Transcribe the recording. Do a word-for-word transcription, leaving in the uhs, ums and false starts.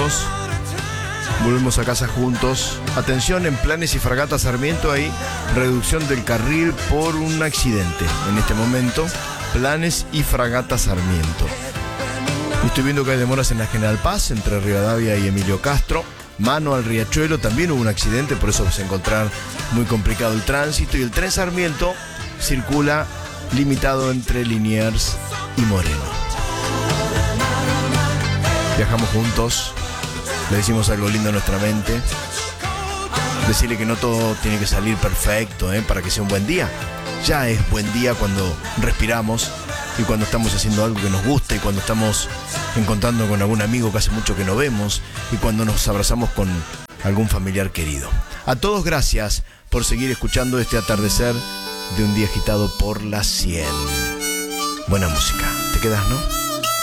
juntos. Volvemos a casa juntos. Atención, en Planes y Fragata Sarmiento hay reducción del carril por un accidente. En este momento, Planes y Fragata Sarmiento. Estoy viendo que hay demoras en la General Paz, entre Rivadavia y Emilio Castro. Mano al Riachuelo, también hubo un accidente, por eso vas a encontrar muy complicado el tránsito. Y el tren Sarmiento circula limitado entre Liniers y Moreno. Viajamos juntos. Le decimos algo lindo a nuestra mente. Decirle que no todo tiene que salir perfecto, ¿eh? Para que sea un buen día. Ya es buen día cuando respiramos y cuando estamos haciendo algo que nos gusta y cuando estamos encontrando con algún amigo que hace mucho que no vemos y cuando nos abrazamos con algún familiar querido. A todos gracias por seguir escuchando este atardecer de un día agitado por las cien. Buena música. ¿Te quedas, no?